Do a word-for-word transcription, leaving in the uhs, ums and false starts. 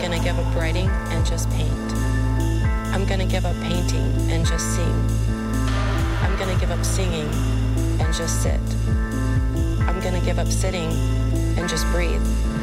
gonna give up writing and just paint. I'm gonna give up painting and just sing. I'm gonna give up singing and just sit. I'm gonna give up sitting and just breathe.